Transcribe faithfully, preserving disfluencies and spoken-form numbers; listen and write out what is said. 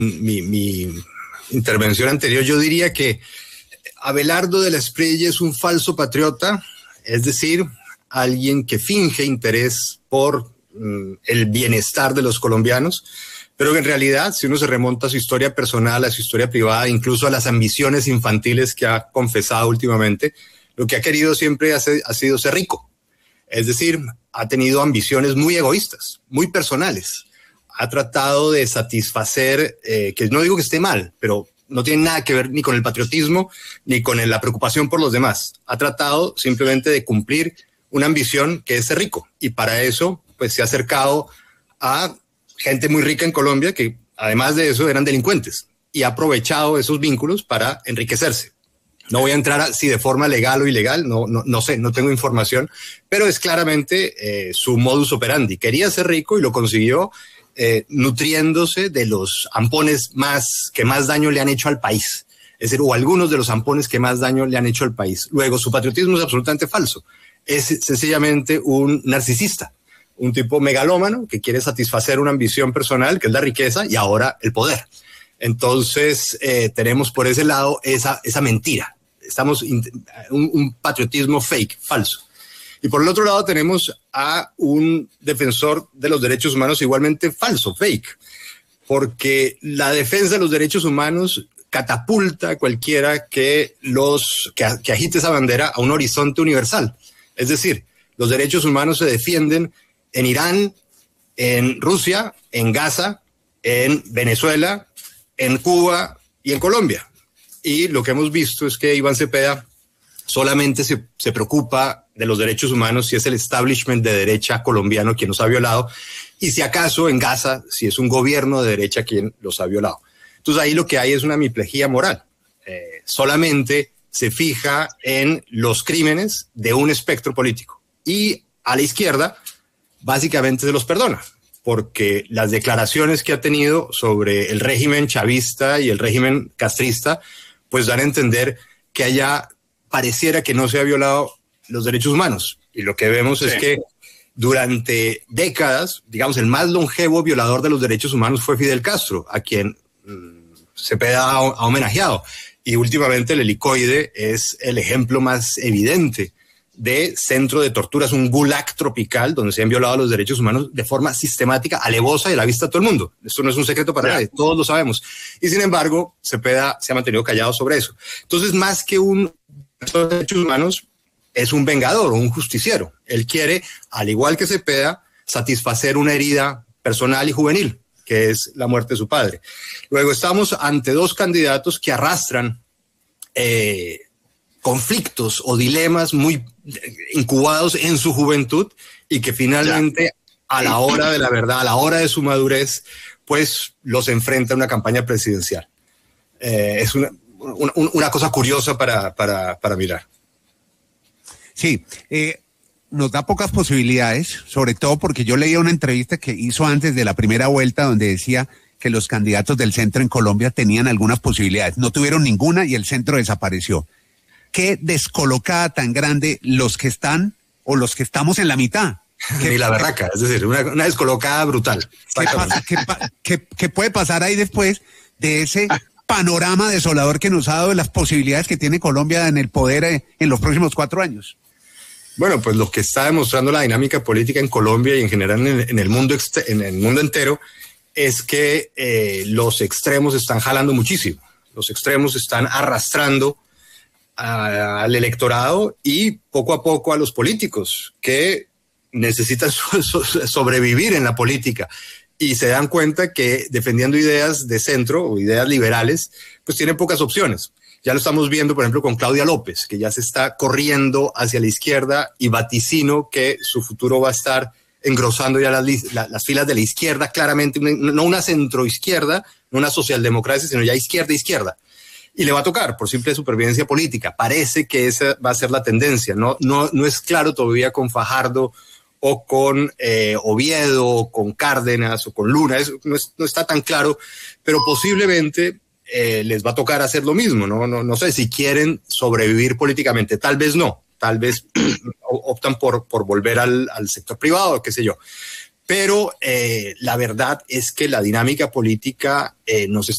mi, mi intervención anterior, yo diría que Abelardo de la Espriella es un falso patriota, es decir, alguien que finge interés por mm, el bienestar de los colombianos, pero que en realidad, si uno se remonta a su historia personal, a su historia privada, incluso a las ambiciones infantiles que ha confesado últimamente, lo que ha querido siempre ha, ha sido ser rico. Es decir, ha tenido ambiciones muy egoístas, muy personales. Ha tratado de satisfacer, eh, que no digo que esté mal, pero no tiene nada que ver ni con el patriotismo, ni con la preocupación por los demás. Ha tratado simplemente de cumplir una ambición que es ser rico. Y para eso, pues se ha acercado a gente muy rica en Colombia que, además de eso, eran delincuentes. Y ha aprovechado esos vínculos para enriquecerse. No voy a entrar a si de forma legal o ilegal, no, no, no sé, no tengo información, pero es claramente eh, su modus operandi. Quería ser rico y lo consiguió eh, nutriéndose de los ampones más, que más daño le han hecho al país. Es decir, o algunos de los ampones que más daño le han hecho al país. Luego, su patriotismo es absolutamente falso. Es sencillamente un narcisista, un tipo megalómano que quiere satisfacer una ambición personal, que es la riqueza, y ahora el poder. Entonces, eh, tenemos por ese lado esa, esa mentira. Estamos un, un patriotismo fake, falso. Y por el otro lado tenemos a un defensor de los derechos humanos igualmente falso, fake, porque la defensa de los derechos humanos catapulta a cualquiera que, los, que, que agite esa bandera a un horizonte universal. Es decir, los derechos humanos se defienden en Irán, en Rusia, en Gaza, en Venezuela, en Cuba y en Colombia. Y lo que hemos visto es que Iván Cepeda solamente se, se preocupa de los derechos humanos si es el establishment de derecha colombiano quien los ha violado, y si acaso en Gaza, si es un gobierno de derecha quien los ha violado. Entonces ahí lo que hay es una miplejía moral. Eh, solamente se fija en los crímenes de un espectro político. Y a la izquierda básicamente se los perdona, porque las declaraciones que ha tenido sobre el régimen chavista y el régimen castrista pues dan a entender que allá pareciera que no se ha violado los derechos humanos. Y lo que vemos sí. es que durante décadas, digamos, el más longevo violador de los derechos humanos fue Fidel Castro, a quien mmm, Cepeda ha, ha homenajeado. Y últimamente el helicoide es el ejemplo más evidente de centro de torturas, un gulag tropical donde se han violado los derechos humanos de forma sistemática, alevosa y a la vista de todo el mundo. Esto no es un secreto para nadie, todos lo sabemos. Y sin embargo, Cepeda se ha mantenido callado sobre eso. Entonces, más que un defensor de derechos humanos, es un vengador o un justiciero. Él quiere, al igual que Cepeda, satisfacer una herida personal y juvenil, que es la muerte de su padre. Luego estamos ante dos candidatos que arrastran eh, conflictos o dilemas muy incubados en su juventud y que finalmente a la hora de la verdad, a la hora de su madurez, pues los enfrenta a una campaña presidencial. Eh, es una, una, una cosa curiosa para, para, para mirar. Sí, eh, nos da pocas posibilidades, sobre todo porque yo leía una entrevista que hizo antes de la primera vuelta donde decía que los candidatos del centro en Colombia tenían algunas posibilidades. No tuvieron ninguna y el centro desapareció. Qué descolocada tan grande los que están o los que estamos en la mitad. Ni la berraca, es decir, una, una descolocada brutal. ¿Qué, pasa, qué, qué, ¿Qué puede pasar ahí después de ese panorama desolador que nos ha dado de las posibilidades que tiene Colombia en el poder eh, en los próximos cuatro años? Bueno, pues lo que está demostrando la dinámica política en Colombia y en general en, en, el, mundo en el mundo entero es que eh, los extremos están jalando muchísimo. Los extremos están arrastrando al electorado y poco a poco a los políticos que necesitan so- so- sobrevivir en la política y se dan cuenta que defendiendo ideas de centro o ideas liberales, pues tienen pocas opciones. Ya lo estamos viendo, por ejemplo, con Claudia López, que ya se está corriendo hacia la izquierda y vaticino que su futuro va a estar engrosando ya las, la, las filas de la izquierda, claramente, una, no una centroizquierda, no una socialdemocracia, sino ya izquierda-izquierda. Y le va a tocar por simple supervivencia política. Parece que esa va a ser la tendencia. No, no, no es claro todavía con Fajardo o con eh, Oviedo o con Cárdenas o con Luna. Eso no, es, no está tan claro, pero posiblemente eh, les va a tocar hacer lo mismo. No, no, no sé si quieren sobrevivir políticamente. Tal vez no. Tal vez optan por, por volver al, al sector privado, qué sé yo. pero eh, la verdad es que la dinámica política eh, nos